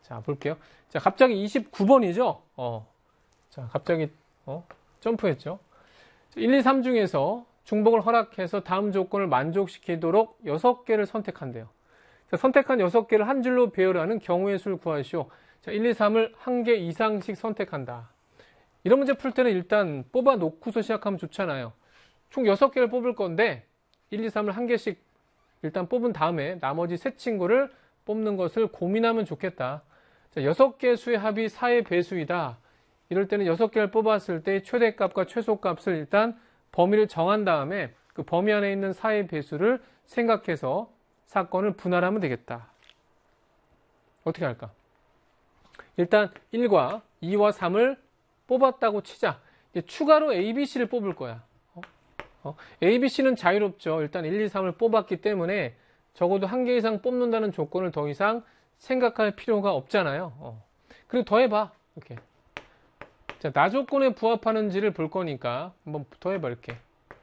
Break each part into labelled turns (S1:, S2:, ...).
S1: 자, 볼게요. 자, 갑자기 29번이죠? 자, 갑자기, 점프했죠? 1, 2, 3 중에서 중복을 허락해서 다음 조건을 만족시키도록 6개를 선택한대요. 자, 선택한 6개를 한 줄로 배열하는 경우의 수를 구하시오. 자, 1, 2, 3을 한 개 이상씩 선택한다. 이런 문제 풀 때는 일단 뽑아 놓고서 시작하면 좋잖아요. 총 6개를 뽑을 건데 1, 2, 3을 한 개씩 일단 뽑은 다음에 나머지 세 친구를 뽑는 것을 고민하면 좋겠다. 자, 6개 수의 합이 4의 배수이다. 이럴 때는 6개를 뽑았을 때 최대값과 최소값을 일단 범위를 정한 다음에 그 범위 안에 있는 4의 배수를 생각해서 사건을 분할하면 되겠다. 어떻게 할까? 일단 1과 2와 3을 뽑았다고 치자. 이제 추가로 A, B, C를 뽑을 거야. A, B, C는 자유롭죠. 일단 1, 2, 3을 뽑았기 때문에 적어도 한 개 이상 뽑는다는 조건을 더 이상 생각할 필요가 없잖아요. 그리고 더해봐. 이렇게. 자, 나 조건에 부합하는지를 볼 거니까 한번 더해봐. 이렇게.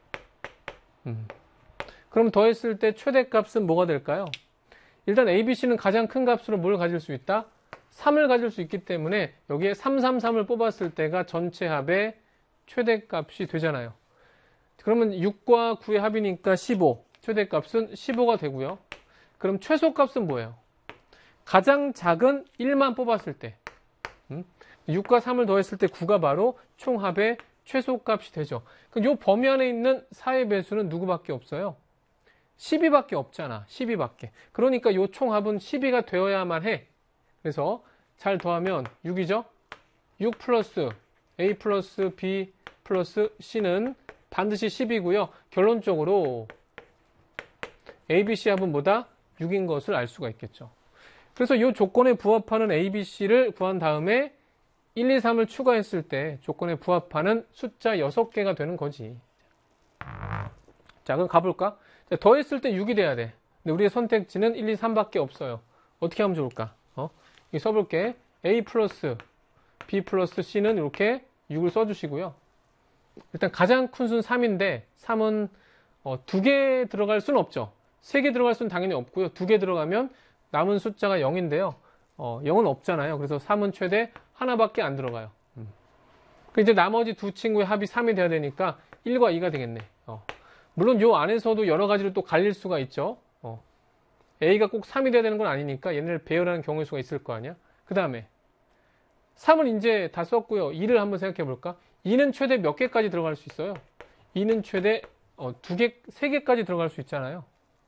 S1: 그럼 더했을 때 최대값은 뭐가 될까요? 일단 A, B, C는 가장 큰 값으로 뭘 가질 수 있다? 3을 가질 수 있기 때문에 여기에 3, 3, 3을 뽑았을 때가 전체 합의 최대값이 되잖아요. 그러면 6과 9의 합이니까 15. 최대값은 15가 되고요. 그럼 최소값은 뭐예요? 가장 작은 1만 뽑았을 때 6과 3을 더했을 때 9가 바로 총합의 최소값이 되죠. 그럼 이 범위 안에 있는 4의 배수는 누구밖에 없어요? 12밖에 없잖아. 12밖에. 그러니까 이 총합은 12가 되어야만 해. 그래서 잘 더하면 6이죠? 6 플러스 A 플러스 B 플러스 C는 반드시 10이고요. 결론적으로 A, B, C 합은 뭐다? 6인 것을 알 수가 있겠죠. 그래서 이 조건에 부합하는 A, B, C를 구한 다음에 1, 2, 3을 추가했을 때 조건에 부합하는 숫자 6개가 되는 거지. 자, 그럼 가볼까? 자, 더했을 때 6이 돼야 돼. 근데 우리의 선택지는 1, 2, 3밖에 없어요. 어떻게 하면 좋을까? 이 써볼게. A 플러스 B 플러스 C는 이렇게 6을 써주시고요. 일단 가장 큰 수는 3인데 3은 2개 들어갈 수는 없죠. 3개 들어갈 수는 당연히 없고요. 2개 들어가면 남은 숫자가 0인데요. 0은 없잖아요. 그래서 3은 최대 하나밖에 안 들어가요. 이제 나머지 두 친구의 합이 3이 돼야 되니까 1과 2가 되겠네. 물론 요 안에서도 여러 가지로 또 갈릴 수가 있죠. A가 꼭 3이 돼야 되는 건 아니니까 얘네를 배열하는 경우의 수가 있을 거 아니야. 그 다음에 3은 이제 다 썼고요. 2를 한번 생각해 볼까? 2는 최대 몇 개까지 들어갈 수 있어요? 2는 최대 2개, 3개까지 들어갈 수 있잖아요.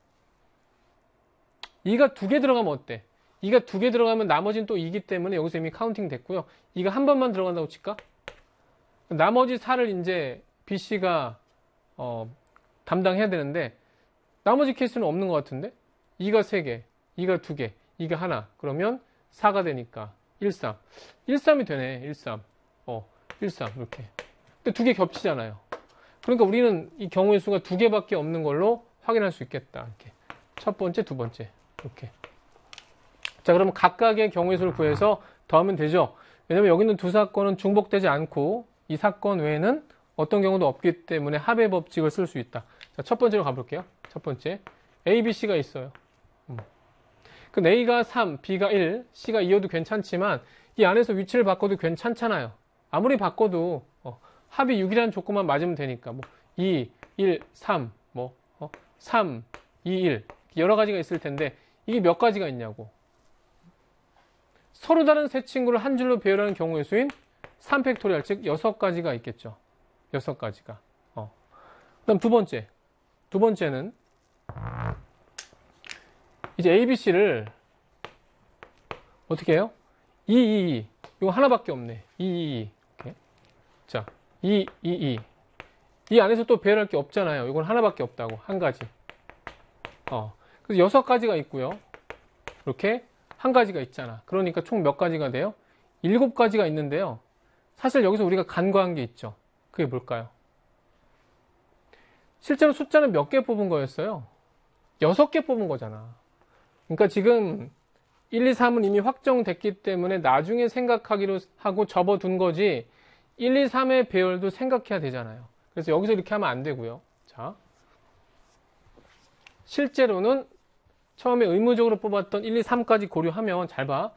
S1: 2가 2개 들어가면 어때? 2가 2개 들어가면 나머지는 또 2기 때문에 여기서 이미 카운팅 됐고요. 2가 한 번만 들어간다고 칠까? 나머지 4를 이제 BC가 담당해야 되는데 나머지 케이스는 없는 것 같은데? 2가 3개, 2가 2개, 2가 하나. 그러면 4가 되니까 1, 3. 1, 3이 되네. 1, 3. 1, 3 이렇게. 근데 2개 겹치잖아요. 그러니까 우리는 이 경우의 수가 2개밖에 없는 걸로 확인할 수 있겠다. 이렇게. 첫 번째, 두 번째. 이렇게. 자, 그러면 각각의 경우의 수를 구해서 더하면 되죠. 왜냐면 여기 있는 두 사건은 중복되지 않고 이 사건 외에는 어떤 경우도 없기 때문에 합의 법칙을 쓸 수 있다. 자, 첫 번째로 가볼게요. 첫 번째. A, B, C가 있어요. 그 A가 3, B가 1, C가 2여도 괜찮지만 이 안에서 위치를 바꿔도 괜찮잖아요. 아무리 바꿔도 합이 6이라는 조건만 맞으면 되니까 2, 1, 3, 3, 2, 1 여러 가지가 있을 텐데 이게 몇 가지가 있냐고. 서로 다른 세 친구를 한 줄로 배열하는 경우의 수인 3팩토리얼, 즉 6가지가 있겠죠. 6가지가. 그다음 두 번째는 이제 A, B, C를 어떻게 해요? 2, 2, 2. 이거 하나밖에 없네. 2, 2, 2. 이렇게. 자, 2, 2, 2. 이 안에서 또 배열할 게 없잖아요. 이건 하나밖에 없다고. 한 가지. 그래서 6가지가 있고요. 이렇게 한 가지가 있잖아. 그러니까 총 몇 가지가 돼요? 7가지가 있는데요. 사실 여기서 우리가 간과한 게 있죠. 그게 뭘까요? 실제로 숫자는 몇 개 뽑은 거였어요? 6개 뽑은 거잖아. 그러니까 지금 1, 2, 3은 이미 확정됐기 때문에 나중에 생각하기로 하고 접어둔 거지 1, 2, 3의 배열도 생각해야 되잖아요. 그래서 여기서 이렇게 하면 안 되고요. 자, 실제로는 처음에 의무적으로 뽑았던 1, 2, 3까지 고려하면 잘 봐.